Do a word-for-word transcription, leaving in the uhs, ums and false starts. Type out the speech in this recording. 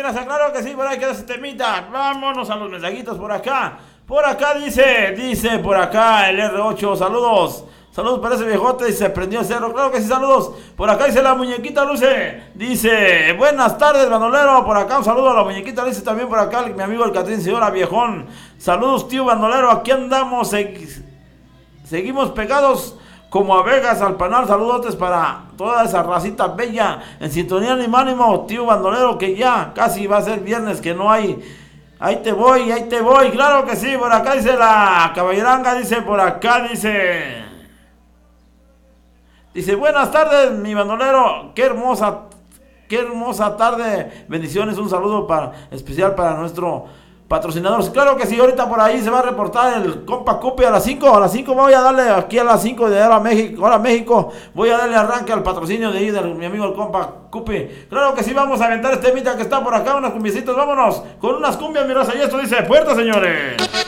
raza, claro que sí, por ahí queda ese temita. Vámonos a los mensajitos por acá. Por acá dice, dice por acá el R ocho, saludos. Saludos para ese viejote y se prendió el cerro. Claro que sí, saludos. Por acá dice la muñequita Luce. Dice, buenas tardes, bandolero. Por acá un saludo a la muñequita Luce. También por acá mi amigo el Catrín Señora Viejón. Saludos, tío bandolero. Aquí andamos. Segu- seguimos pegados como abejas al panal. Saludotes para toda esa racita bella. En sintonía ni ánimo, tío bandolero, que ya casi va a ser viernes, que no hay... Ahí te voy, ahí te voy. Claro que sí. Por acá dice la caballeranga. Dice por acá, dice... Dice, buenas tardes, mi bandolero, qué hermosa, qué hermosa tarde, bendiciones, un saludo para, especial para nuestro patrocinador. Claro que sí, ahorita por ahí se va a reportar el compa Cupi a las cinco, a las cinco voy a darle aquí a las cinco de ahora México, ahora México, voy a darle arranque al patrocinio de ahí de mi amigo el compa Cupi. Claro que sí, vamos a aventar este mita que está por acá, unas cumbiecitos, vámonos con unas cumbias, mi raza, y esto dice, puerta señores.